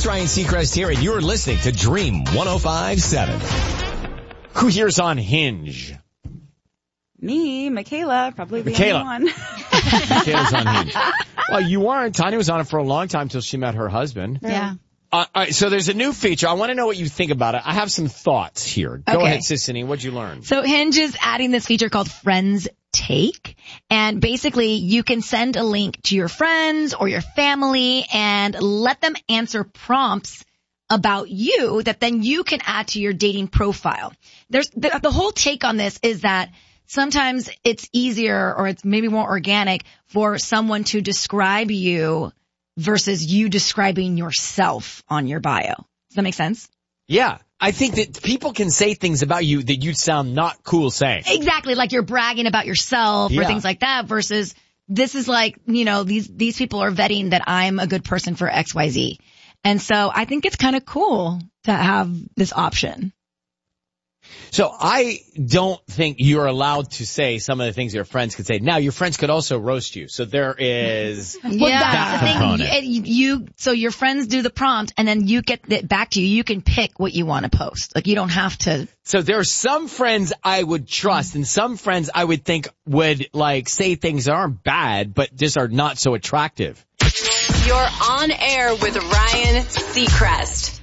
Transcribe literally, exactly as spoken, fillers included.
It's Ryan Seacrest here, and you're listening to Dream one oh five point seven. Who here's on Hinge? Me, Michaela, probably the Michaela. only one. Michaela's on Hinge. Well, you aren't. Tanya was on it for a long time till she met her husband. Yeah. Uh, all right, so there's a new feature. I want to know what you think about it. I have some thoughts here. Go Okay. ahead, Sissany. What'd you learn? So Hinge is adding this feature called Friends Take. And basically you can send a link to your friends or your family and let them answer prompts about you that then you can add to your dating profile. There's the, the whole take on this is that sometimes it's easier or it's maybe more organic for someone to describe you versus you describing yourself on your bio. Does that make sense? Yeah. I think that people can say things about you that you'd sound not cool saying. Exactly. Like you're bragging about yourself Yeah. or things like that versus this is like, you know, these, these people are vetting that I'm a good person for X Y Z. And so I think it's kind of cool to have this option. So I don't think you're allowed to say some of the things your friends could say. Now, your friends could also roast you. So there is Well, that that's the thing. component. You, you, so your friends do the prompt and then you get it back to you. You can pick what you want to post. Like you don't have to. So there are some friends I would trust and some friends I would think would like say things that aren't bad, but just are not so attractive. You're on air with Ryan Seacrest.